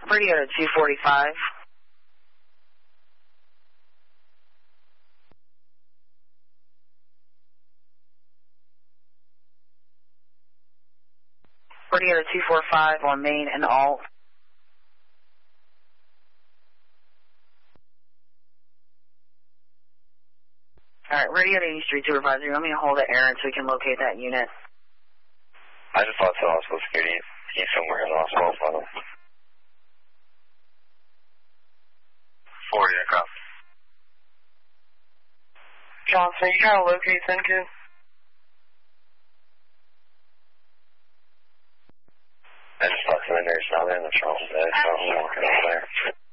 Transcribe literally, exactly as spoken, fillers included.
Radio to two forty-five. Radio to two forty-five on main and alt. Alright, radio to East Street Supervisor. You want me to hold at Aaron so we can locate that unit? I just thought so. Hospital security. He's somewhere in the hospital. Funnel. forty, I copy. Johnson, you trying to locate Sinkid? I just talked to the nurse now. They're in the Charles Bay, so I'm walking over there.